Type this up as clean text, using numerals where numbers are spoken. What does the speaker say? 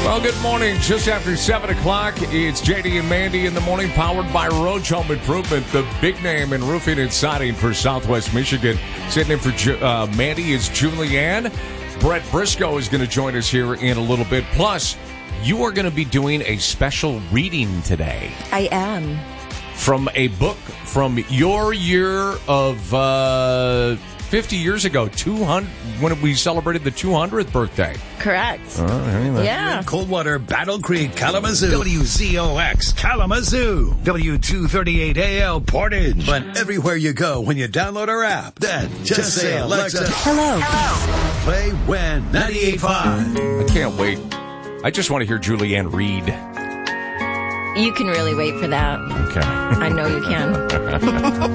Well, good morning. Just after 7 o'clock, it's JD and Mandy in the morning, powered by Roach Home Improvement, the big name in roofing and siding for Southwest Michigan. Sitting in for Mandy is Julianne. Brett Briscoe is going to join us here in a little bit. Plus, you are going to be doing a special reading today. I am. From a book from your year of 50 years ago, 200, when we celebrated the 200th birthday. Correct. Yeah. Coldwater, Battle Creek, Kalamazoo. WZOX, Kalamazoo. W238AL, Portage. But everywhere you go when you download our app, then just say, Alexa, Hello. play When 98.5. I can't wait. I just want to hear Julianne read. You can really wait for that. Okay. I know you can.